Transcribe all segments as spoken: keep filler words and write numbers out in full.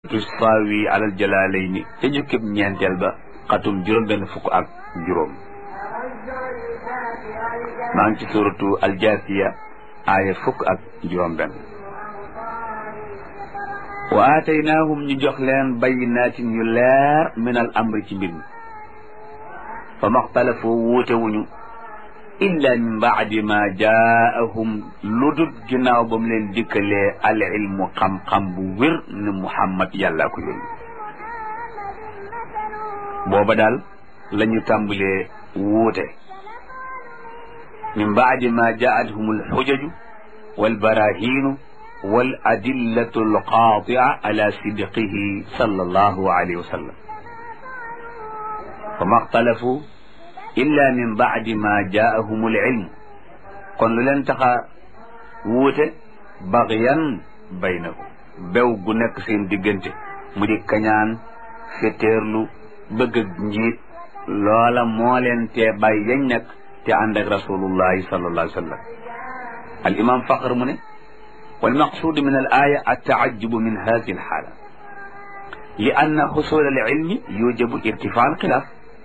tusaawi alal jalaalayni te jukkib ñeenteel ba xatum juróom benn fukk ak juróom maa ngi ci suratu aljaasiya aaya fukk ak juróom benn wa aataynaahum ñu jox leen bayyinaatin yu leer min al amri ci mbir mi fa maxtalafoo wuute wuñu illa min baadi ma jaahum lu dut ginnaaw ba mu leen dikkalee al ilmu xam-xam bu wér ne Muhammad yàllaa ko yónni booba daal la ñu tàmbalee wuute min baadi ma jaathum al xujaju wal barahinu wal adillatu al qaatia ala sidqihi sallallahu alayhi wa sallam fa maxtalafu illa min baadi ma jaahum al ilm kon lu leen taxa wuute bagyan baynahum bew gu nekk seen diggante mu di kañaan fétéerlu bëgg ak njiit loola moo leen tee bàyyi yañ nekk te ànd ak rasulullahi sallallahu alayhi wa sallam al imam faqr mu ne wal maqsuud min al aya attaajjubu min hadihi al xaala li anna xusul al ilmi yujibu irtifaa al xilaaf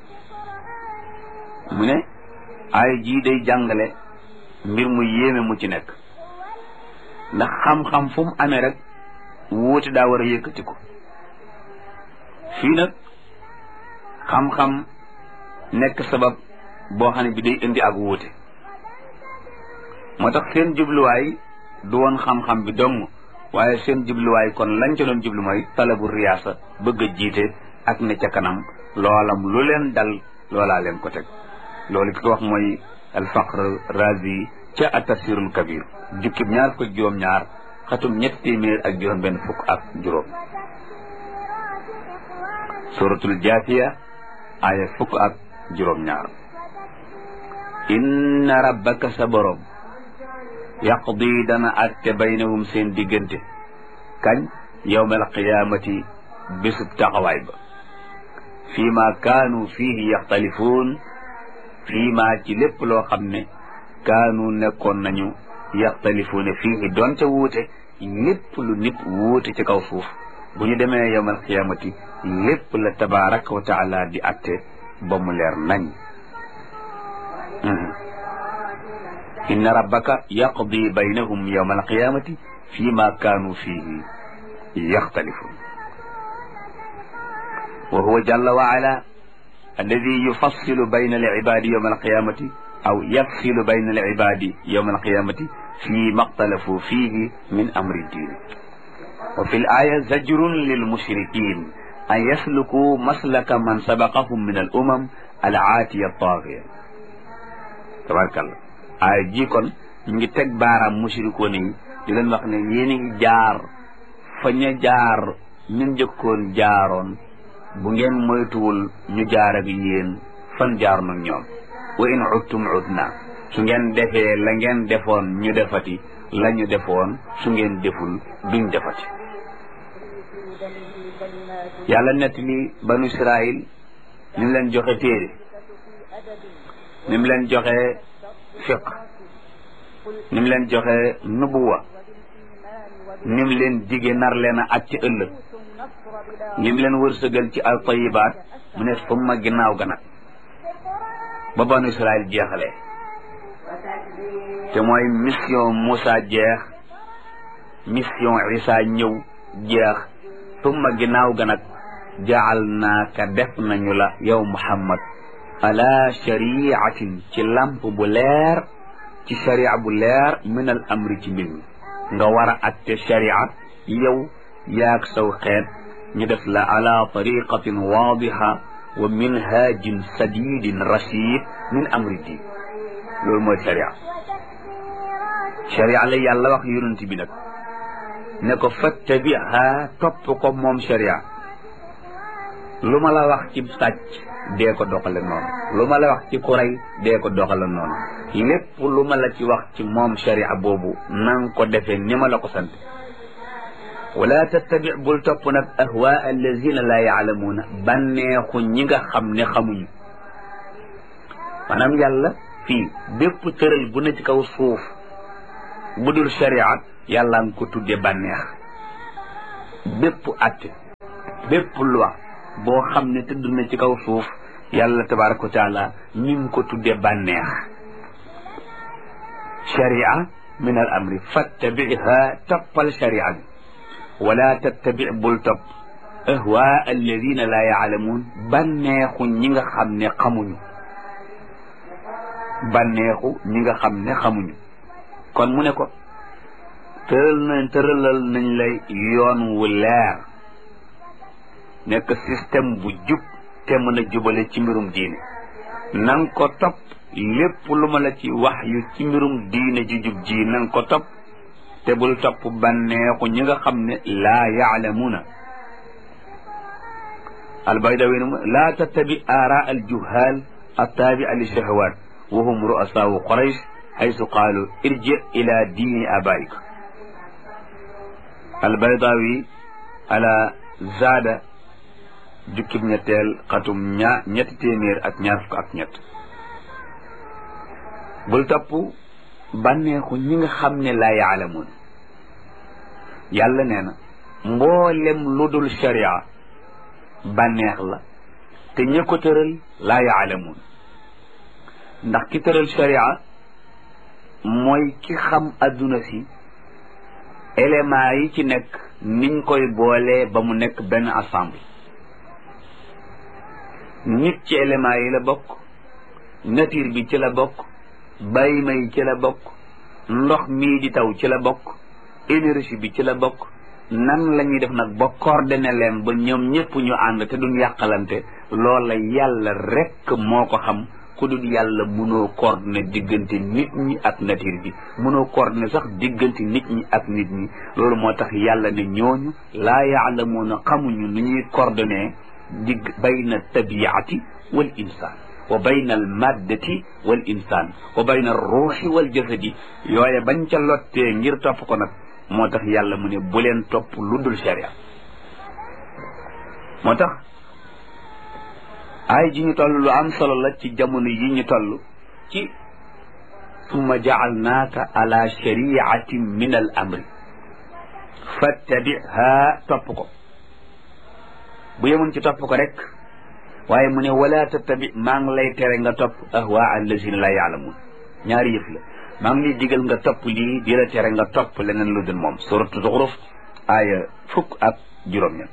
mu ne ay jii day jàngale mbir mu yéeme mu ci nekk ndax xam-xam fu mu amee rek wuute daa war a yëkkati ko fii nag xam-xam nekk sabab boo xam ne bi day indi ak wuute moo tax seen jubluwaay du woon xam-xam bi dong waaye seen jubluwaay kon lañ ca doon jublu mooy talabu riyaasa bëgg a jiite ak ne ca kanam loolam lu leen dal loolaa leen ko teg loolu ki ko wax mooy alfaqr razi ca at-tafsirul kabir jukkib ñaar fukk ak juróom ñaar xatum ñetti téeméer ak juróom benn fukk ak juróom suratul jaasiya aaya fukk ak juróom ñaar inna rabbaka sa borom yaqdi dana atte baynahum seen diggante kañ yawmal qiyaamati bésub taxawaay ba fii ma kaanu fiihi yaxtalifuun fii maa ci lépp loo xam ne kaanu nekkoon nañu yaxtalifuuna fiihi doonte wuute lépp lu nit wuute ci kaw suuf bu ñu demee yawmal qiyaamati lépp la tabaaraka wa taala di atte ba mu leer nañ inna rabbaka yaqdi baynahum yawmal qiyaamati fii maa kaanu fiihi yaxtalifuun wa huwa jalla wa ala alladi yufassilu bayna al-ibaadi yawma al-qiyaamati aw yafsilu bayna al-ibaadi yawma al-qiyaamati fii maxtalafu fiihi min amri diin wa fi l-aaya zajrun lil-mushrikiin an yaslukuu maslaka man sabaqahum min al-umam al-aatiya at-taagiya tabarakallah aaya ji kon ñu ngi teg baaraam mushrikoon yi di leen wax ne yéen a ngi jaar fa ña jaar ñun njëkkoon jaaroon bu ngeen moytuwul ñu jaar ak yéen fan jaar nag ñoom wa in udtum udna su ngeen defee la ngeen defoon ñu defati la ñu defoon su ngeen deful duñ defati yàlla nett li banu Israil ni mu leen joxe téere ni mu leen joxe fiq ni mu leen joxe nubuwa ni mu leen dige nar leen a at ci ëllëg lim leen wërsëgal ci al tayibaat mu ne summa ginnaaw ga nag ba banu Israël jeexalee te mooy mission Moussa jeex mission Isa ñëw jeex summa ginnaaw ga nag jaal naa ka def nañu la yow Muhammad ala shariatin ci lamp bu leer ci sharia bu leer min al amri ci mbir mi nga war a atte sharia yow yaag saw xeet ñu def la ala tariqatin waadiha wa minhajin sadidin rashid min amri diin loolu mooy sharia sharia la yàlla wax yonent bi nag ne ko fattabiha topp ko moom sharia lu ma la wax ci sàcc dee ko doxale noonu lu ma la wax ci kuray dee ko doxale noonu lépp lu ma la ci wax ci moom sharia boobu nang ko defee ni ma la ko sant wala tattabi bul topp nag ahwaa allazina laa yaalamuuna bànneexu ñi nga xam ne xamuñu maanaam yàlla fii bépp tëral bu ne ci kaw suuf bu dul sharia yàlla nga ko tudde bànneex bépp atte bépp loi boo xam ne tëdd na ci kaw suuf yàlla tabaraka wa taala mi ngi ko tudde bànneex sharia min al amri fattabiha toppal sharia bi wala tattabi bul topp ahwaa alladina laa yaalamuun bànneexu ñi nga xam ne xamuñu bànneexu ñi nga xam ne xamuñu kon mu ne ko tëral nañ tëralal nañ lay yoon wu leer nekk système bu jub te mën a jubale ci mbirum diine nang ko topp lépp lu ma la ci wax yu ci mbirum diine ji jub ji nang ko topp te bul topp bànneexu ñi nga xam ne laa yaalamuuna albaydawi laa tattabi aara aljuhaal attaabi'a li shahawat wa hum ru'asaau quraysh haysu qaalu irji ila diini abaik albaydawi ala zaada jukkib ñetteel xatum ña ñetti téeméer ak ñaar fukk ak ñett bul topp bànneexu ñi nga xam ne laa yaalamuun yàlla nee na mboolem lu dul sharia bànneex la te ña ko tëral laa yaalamuun ndax ki tëral sharia mooy ki xam adduna si éléments yi ci nekk niñ koy boolee ba mu nekk benn ensemble nit ci éléments yi la bokk nature bi ci la bokk bàyyi may ci la bokk ndox mii di taw ci la bokk énergie bi ci la bokk nan la ñuy def nag ba coordonné leen ba ñoom ñëpp ñu ànd te duñ yàqalante loola yàlla rekk moo ko xam ku dul yàlla mënoo coordonné diggante nit ñi ak nature bi mënoo coordonné sax diggante nit ñi ak nit ñi loolu moo tax yàlla ne ñooñu laa yaalamuuna xamuñu nu ñuy coordonné digg bayna tabiati wal insaan wa bayna al maddati wal insaan wa bayna al ruuxi wal jasadi yooye bañ ca lottee ngir topp ko nag moo tax yàlla mu ne bu leen topp lu dul sharia moo tax ay ji ñu toll lu am solo la ci jamono yi ñu toll ci summa jaalnaaka ala shariatin min al amri fattabiha topp ko bu yemoon ci topp ko rek waaye mu ne wala tattabi maa ngi lay tere nga topp ahwaa allazina la yaalamuun ñaari yëf la maa ngi lay digal nga topp lii di la tere nga topp leneen lu dul moom suratu Zuxruf aaya fukk ak juróom-ñett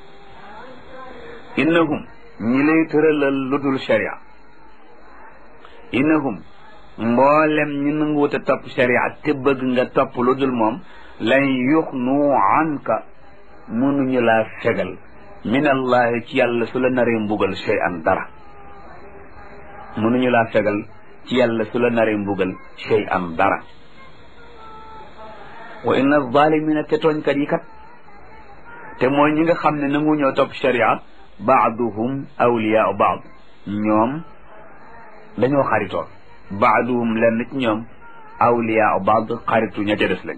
innahum ñi lay tëralal lu dul sharia innahum mboolem ñi nanguwut a topp sharia te bëgg nga topp lu dul moom lan yuxnu anka mënuñu laa fegal min allahi ci yàlla su la naree mbugal shay'an dara mënuñu laa fegal ci yàlla su la naree mbugal shay'an dara wa inna zalimina te tooñkat yi kat te mooy ñi nga xam ne nangu ñoo topp sharia baaduhum awliyaau baad ñoom dañoo xaritoo baaduhum lenn ci ñoom awliyaau baad xaritu ña ca des lañ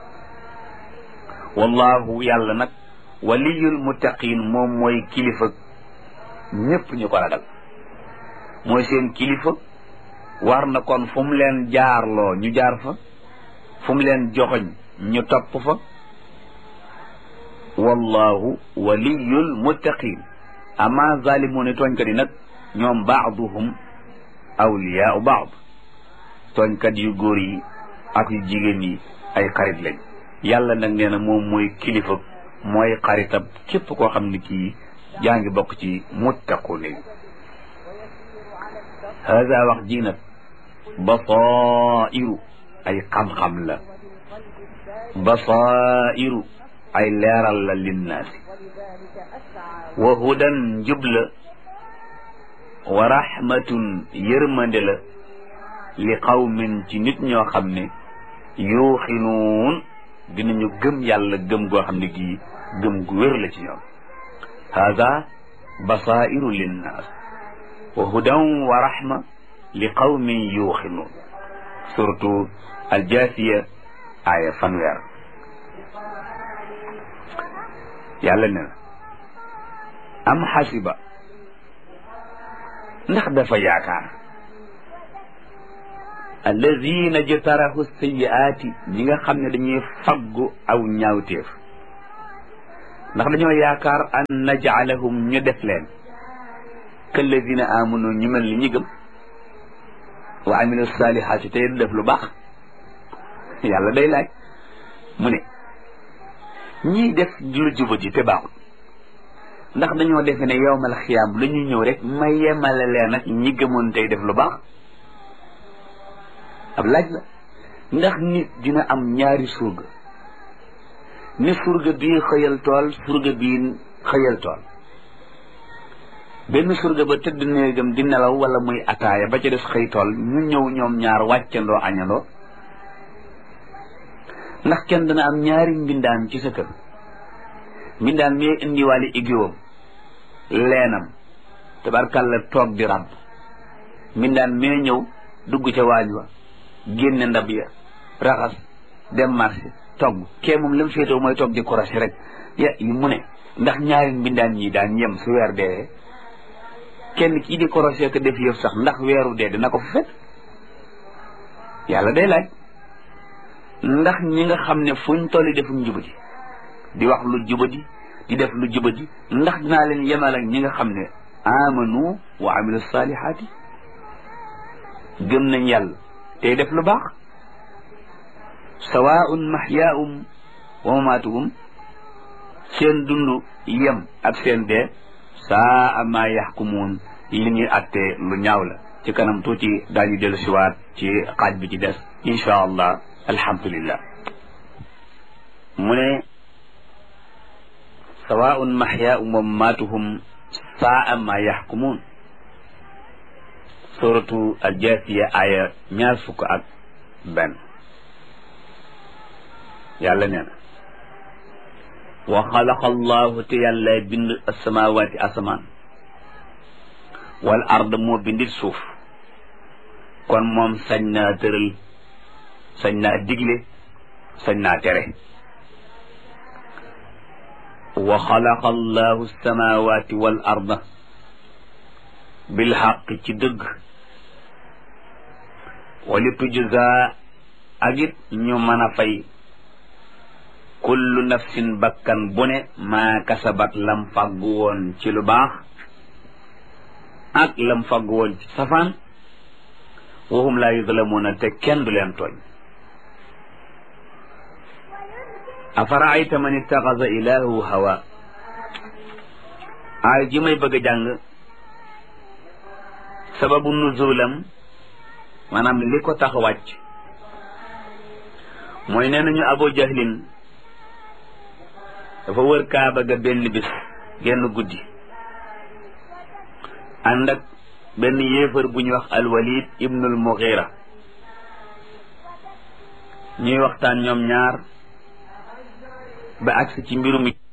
wallahu yàlla nag waliyul muttaqin moom mooy kilifa ñépp ñu ko ragal mooy seen kilifa war na kon fu mu leen jaarloo ñu jaar fa fu mu leen joxoñ ñu topp fa wallahu waliyul muttaqin ama zalimuuna tooñkat yi nag ñoom baaduhum awliyaau baad tooñkat yu góor yi ak yu jigéen yi ay xarit lañ yàlla nag nee na moom mooy kilifa mooy xaritab képp koo xam ne kii jaa ngi bokk ci muttaquuna yi hada wax ji nag basairu ay xam-xam la basairu ay leeral la linnaasi wa hudan njubla wa rahmatun yërmande la li qawmin ci nit ñoo xam ne yuuxinuun dinañu gëm yàlla gëm goo xam ne gii gëm gu wér la ci ñoom hada basairu linnaas wa hudan wa rahma li qawmin yuuxinuun surtout aljaasiya aaya fanweer yàlla ne na am xasiba ndax dafa yaakaar alladina jtarahu sayiaati ñi nga xam ne dañuy faggu aw ñaawteef ndax dañoo yaakaar an naj'alahum ñu def leen kalladina amanu ñu mel ni ñi gëm wa amilu salihaati tey def lu baax. yàlla day laaj mu ne ñii def lu jubati te baaxul ndax dañoo defe ne yowmal xiyaam la ñuy ñëw rek ma yemale leen ak ñi gëmoon tey def lu baax. ab laaj la ndax nit dina am ñaari surga ni surga bii xëyal tool surga bii xëyal tool benn surga ba tëdd néegam di nelaw wala muy ataaya ba ca des xëy tool ñu ñëw ñoom ñaar wàccandoo añandoo. ndax kenn dana am ñaari mbindaan ci sa kër mbindaan mi indiwaale igiwam leenam tabarkàlla toog di ràbb mbindaan mee ñëw dugg ca waañ wa génne ndab ya raxas dem marché togg kee moom la mu féetoo mooy toog di korosé rek ya mu ne ndax ñaari mbindaan ñi daan yem su weer dee kenn kii di korosé ko def yëf sax ndax weeru dee dina ko fa fekk. yàlla day laaj ndax ñi nga xam ne fuñ tolli defum jubadi di wax lu jubadi di def lu jubadi ndax dinaa leen yemal ak ñi nga xam ne amanu wa amilu salihaati gëm nañ yàlla tey def lu baax. sawaun mahyaahum wa mamaatuhum seen dund yem ak seen dee saa ma yaxkumuun li ñuy attee lu ñaaw la. ci kanam tuuti daañu dellu siwaat ci xaaj bi ci des insha allah. alhamdulillah mu ne sawaun mahyaahum wa mamaatuhum saa ma yaxkumuun suratu aljaasiya aya ñaar fukk ak benn. yàlla nee na wa xalaqa allahu te yàlla bind asamawaati asamaan wal ard moo bindit suuf kon moom sañ naa tëral sañ naa digle sañ naa tere. wa xalaqa allahu alsamawati wal arda bilxaq ci dëgg wa li tujza ak it ñu mën a fay kullu nafsin bakkan bu ne maa kasabat lam fàggu woon ci lu baax ak lam fàggu woon ci safaan wa hum laa yuzlamuuna te kenn du leen tooñ. afaraayta man ittaxasa ilaahu hawa aay ji may bëgg a jàng sababu nuzulam maanaam li ko tax wàcc mooy nee nañu Abu Jahlin dafa wër Kaaba ga benn bis genn guddi ànd ak benn yéefar bu ñuy wax al-Walid ibnul Mughira ñuy waxtaan ñoom ñaar ba agsi ci mbirum